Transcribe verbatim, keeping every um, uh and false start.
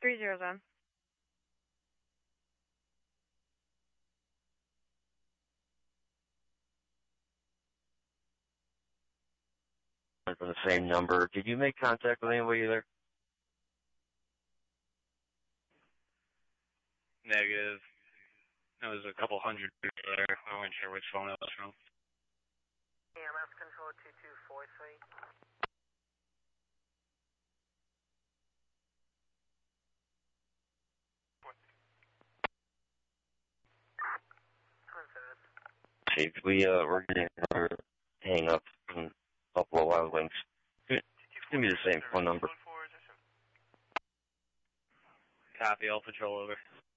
Three zeros on. From the same number. Did you make contact with anybody there? Negative. There was a couple hundred people there. I wasn't sure which phone it was from. E M S control two two four three. Chief, we, uh, we're getting another hang up from Buffalo Wild Wings. Give me the same phone number. Copy, all patrol over.